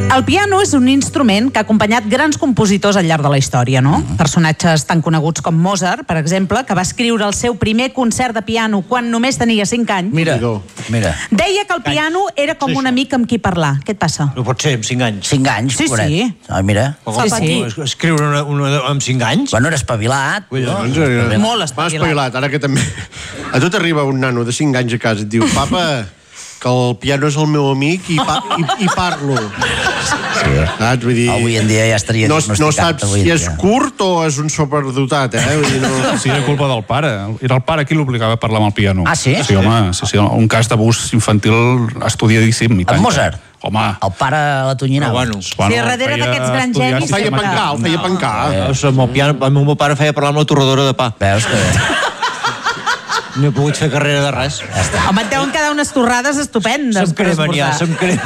El piano és un instrument que ha acompanyat grans compositors al llarg de la història, no? Personatges tan coneguts com Mozart, per exemple, que va escriure el seu primer concert de piano quan només tenia 5 anys. Mira. Deia que el piano era com un amic amb qui parlar. Què et passa? No pot ser, amb 5 anys. 5 anys, Sí, pobret. sí. Ah, mira. Sí. Escriure amb 5 anys? Bueno, era espavilat. Molt M'ha espavilat, ara que també... A tu t'arriba un nano de 5 anys a casa i et diu: papa, que el piano és el meu amic i parlo. Saps? Vull dir... Avui en dia ja estaria diagnosticat. No saps si és curt o és un superdotat, Vull dir, no... Sí, era culpa del pare. Era el pare qui l'obligava a parlar amb el piano. Ah, sí? Sí, home, sí, un cas d'abús infantil estudiadíssim. Amb Mozart? Home. El pare la tonyinava. Bueno, Sí, darrere d'aquests grans genis... El feia pencar. El meu pare feia parlar amb la torradora de pa. Veus que... No he pogut fer carrera de res. Home, et deuen quedar unes torrades estupendes. Se'm cremen ja, se'm cremen.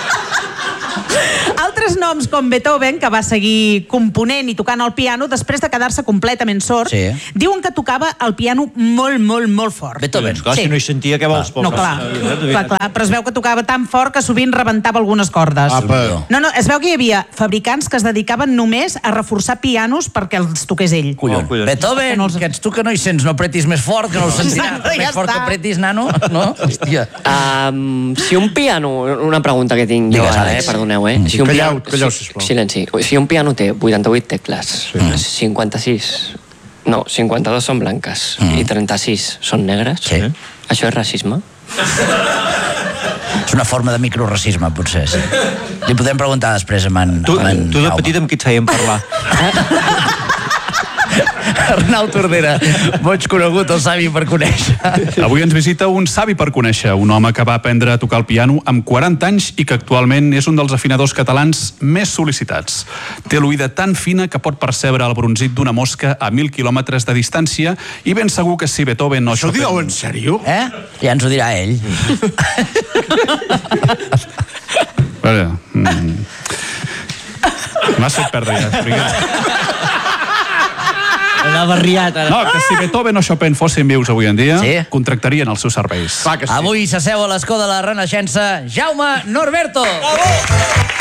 Altres noms com Beethoven, que va seguir component i tocant el piano després de quedar-se completament sord, diuen que tocava el piano molt fort. Beethoven. Clar, si no hi sentia, què vols? No, clar, però es veu que tocava tan fort que sovint rebentava algunes cordes. No, es veu que hi havia fabricants que es dedicaven només a reforçar pianos perquè els toqués ell. Collons. Beethoven, que ets tu que no hi sents, no apretis més fort, que no ho sentiràs. Més fort que apretis, nano, no? Hòstia. Si un piano... Una pregunta que tinc jo ara, perdoneu, Si Calleu, sisplau. Silenci. Si un piano té 88 tecles, 56... No, 52 són blanques i 36 són negres, això és racisme? És una forma de microracisme, potser, sí. Li podem preguntar després a en Tu de petit amb qui et feien parlar? Arnau Tordera, boig conegut, el savi per conèixer. Avui ens visita un savi per conèixer, un home que va aprendre a tocar el piano amb 40 anys i que actualment és un dels afinadors catalans més sol·licitats. Té l'oïda tan fina que pot percebre el bronzit d'una mosca a 1.000 quilòmetres de distància i ben segur que si Beethoven o Això ho dieu en sèrio? Ja ens ho dirà ell. M'has fet perdre ja. Anava riat, ara. No, que si Beethoven o Chopin fossin vius avui en dia, contractarien els seus serveis. Avui s'asseu a l'escó de la Renaixença Jaume Norberto. Bravo!